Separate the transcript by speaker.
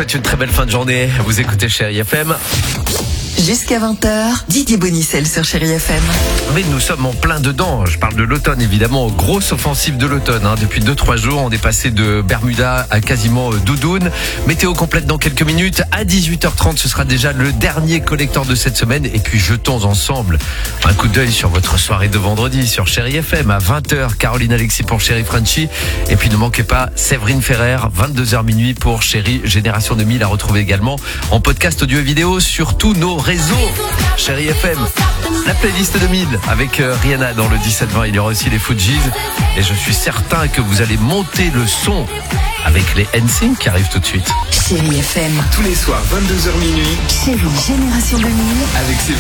Speaker 1: souhaite une très belle fin de journée. Vous écoutez Chérie FM.
Speaker 2: Jusqu'à 20h, Didier Bonicel sur Chérie FM.
Speaker 1: Mais nous sommes en plein dedans. Je parle de l'automne, évidemment. Grosse offensive de l'automne. Depuis 2-3 jours, on est passé de Bermuda à quasiment doudoune. Météo complète dans quelques minutes. À 18h30, ce sera déjà le dernier collecteur de cette semaine. Et puis, jetons ensemble un coup d'œil sur votre soirée de vendredi sur Chérie FM. À 20h, Caroline Alexis pour Chérie Frenchy. Et puis, ne manquez pas Séverine Ferrer, 22h minuit pour Chérie Génération 2000, à retrouver également en podcast audio et vidéo sur tous nos réseaux. Chérie FM, la playlist 2000 avec Rihanna dans le 17-20. Il y aura aussi les Fujis. Et je suis certain que vous allez monter le son avec les NSYNC qui arrivent tout de suite.
Speaker 2: Chérie FM.
Speaker 3: Tous les soirs, 22h minuit.
Speaker 2: Chérie Génération 2000.
Speaker 3: Avec Séverine.